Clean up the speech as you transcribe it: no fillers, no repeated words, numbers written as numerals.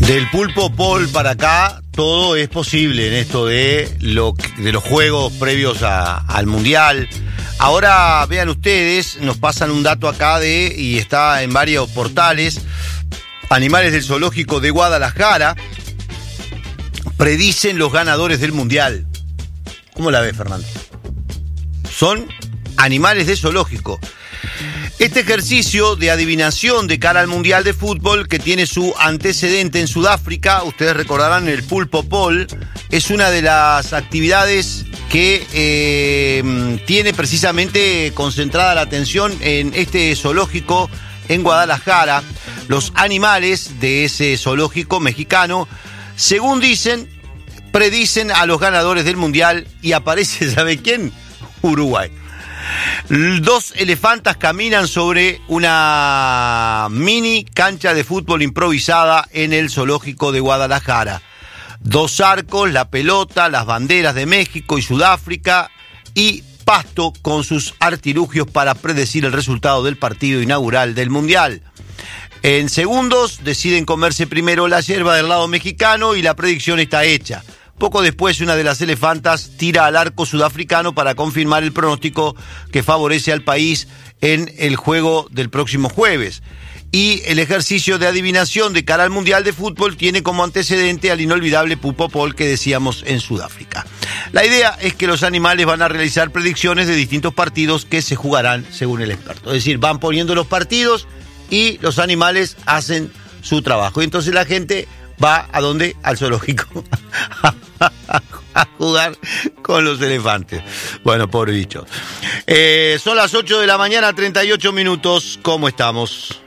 Del Pulpo Paul para acá, todo es posible en esto de los juegos previos al Mundial. Ahora, vean ustedes, nos pasan un dato acá y está en varios portales, animales del zoológico de Guadalajara predicen los ganadores del Mundial. ¿Cómo la ves, Fernando? Son animales de zoológico. Este ejercicio de adivinación de cara al Mundial de Fútbol, que tiene su antecedente en Sudáfrica, ustedes recordarán el Pulpo Paul, es una de las actividades que tiene precisamente concentrada la atención en este zoológico en Guadalajara. Los animales de ese zoológico mexicano, según dicen, predicen a los ganadores del Mundial y aparece, ¿sabe quién? Uruguay. 2 elefantas caminan sobre una mini cancha de fútbol improvisada en el zoológico de Guadalajara. 2 arcos, la pelota, las banderas de México y Sudáfrica y pasto con sus artilugios para predecir el resultado del partido inaugural del Mundial. En segundos deciden comerse primero la yerba del lado mexicano y la predicción está hecha. Poco después, una de las elefantas tira al arco sudafricano para confirmar el pronóstico que favorece al país en el juego del próximo jueves. Y el ejercicio de adivinación de cara al Mundial de Fútbol tiene como antecedente al inolvidable Pulpo Paul que decíamos en Sudáfrica. La idea es que los animales van a realizar predicciones de distintos partidos que se jugarán según el experto. Es decir, van poniendo los partidos y los animales hacen su trabajo. Y entonces la gente va ¿a dónde? Al zoológico a jugar con los elefantes. Bueno, pobre bicho. Son las 8 de la mañana, 38 minutos. ¿Cómo estamos?